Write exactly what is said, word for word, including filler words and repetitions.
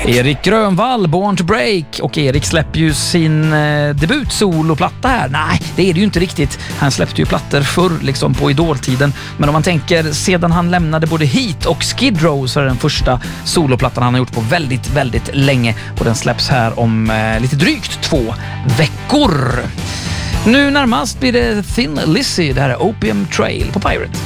Erik Grönvall, Born to Break, och Erik släpper ju sin eh, debut soloplatta här. Nej, det är det ju inte riktigt. Han släppte ju plattor förr liksom på idoltiden, men om man tänker sedan han lämnade både Heat och Skid Row så är det den första soloplattan han har gjort på väldigt, väldigt länge, och den släpps här om eh, lite drygt två veckor. Nu närmast blir det Thin Lizzy, det här är Opium Trail på Pirate.